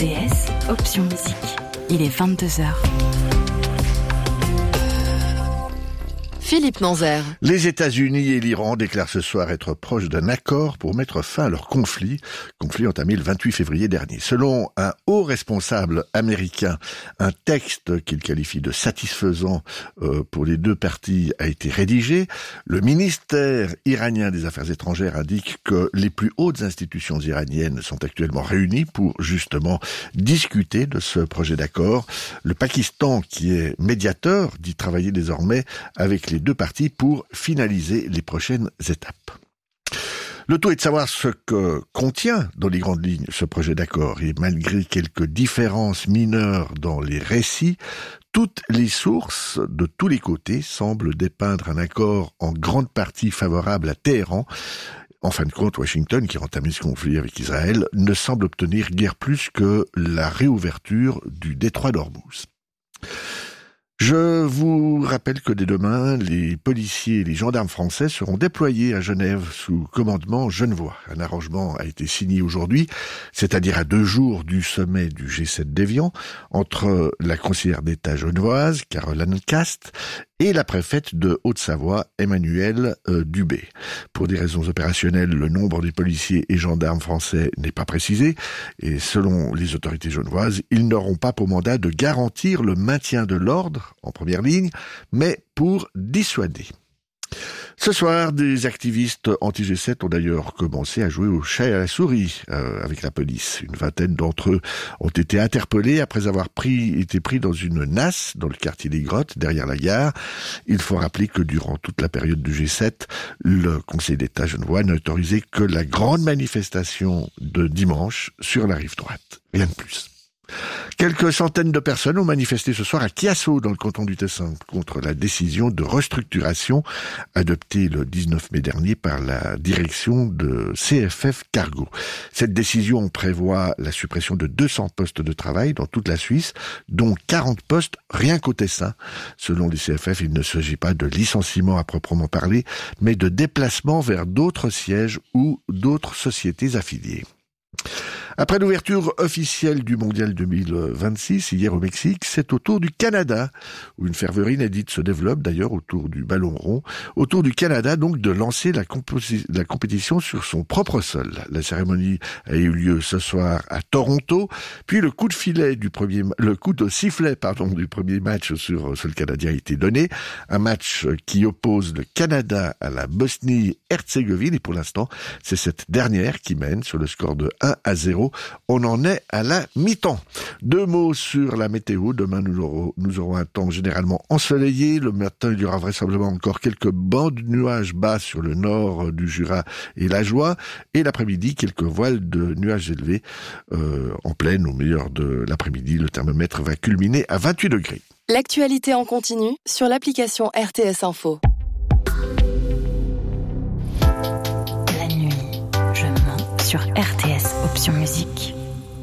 RTS, option musique. Il est 22h. Philippe Manzer. Les États-Unis et l'Iran déclarent ce soir être proches d'un accord pour mettre fin à leur conflit entamé le 28 février dernier. Selon un haut responsable américain, un texte qu'il qualifie de satisfaisant pour les deux parties a été rédigé. Le ministère iranien des Affaires étrangères indique que les plus hautes institutions iraniennes sont actuellement réunies pour justement discuter de ce projet d'accord. Le Pakistan, qui est médiateur, dit travailler désormais avec les deux parties pour finaliser les prochaines étapes. Le tout est de savoir ce que contient dans les grandes lignes ce projet d'accord, et malgré quelques différences mineures dans les récits, toutes les sources de tous les côtés semblent dépeindre un accord en grande partie favorable à Téhéran. En fin de compte, Washington, qui a entamé ce conflit avec Israël, ne semble obtenir guère plus que la réouverture du détroit d'Ormuz. Je vous rappelle que dès demain, les policiers et les gendarmes français seront déployés à Genève sous commandement genevois. Un arrangement a été signé aujourd'hui, c'est-à-dire à 2 jours du sommet du G7 d'Évian, entre la conseillère d'État genevoise, Caroline Cast, et la préfète de Haute-Savoie, Emmanuelle Dubé. Pour des raisons opérationnelles, le nombre des policiers et gendarmes français n'est pas précisé, et selon les autorités genevoises, ils n'auront pas pour mandat de garantir le maintien de l'ordre en première ligne, mais pour dissuader. Ce soir, des activistes anti-G7 ont d'ailleurs commencé à jouer au chat et à la souris avec la police. Une vingtaine d'entre eux ont été interpellés après avoir été pris dans une nasse dans le quartier des Grottes, derrière la gare. Il faut rappeler que durant toute la période du G7, le Conseil d'État genevois n'a autorisé que la grande manifestation de dimanche sur la rive droite. Rien de plus. Quelques centaines de personnes ont manifesté ce soir à Chiasso, dans le canton du Tessin, contre la décision de restructuration adoptée le 19 mai dernier par la direction de CFF Cargo. Cette décision prévoit la suppression de 200 postes de travail dans toute la Suisse, dont 40 postes rien qu'au Tessin. Selon les CFF, il ne s'agit pas de licenciement à proprement parler, mais de déplacement vers d'autres sièges ou d'autres sociétés affiliées. Après l'ouverture officielle du Mondial 2026, hier au Mexique, c'est au tour du Canada, où une ferveur inédite se développe d'ailleurs autour du ballon rond, autour du Canada donc de lancer la compétition sur son propre sol. La cérémonie a eu lieu ce soir à Toronto, puis le coup de sifflet du premier match sur le sol canadien a été donné, un match qui oppose le Canada à la Bosnie-Herzégovine, et pour l'instant, c'est cette dernière qui mène sur le score de 1-0. On en est à la mi-temps. 2 mots sur la météo. Demain, nous aurons un temps généralement ensoleillé. Le matin, il y aura vraisemblablement encore quelques bancs de nuages bas sur le nord du Jura et l'Ajoie. Et l'après-midi, quelques voiles de nuages élevés en pleine. Au meilleur de l'après-midi, le thermomètre va culminer à 28 degrés. L'actualité en continu sur l'application RTS Info. La nuit, je mens sur RTS, option musique.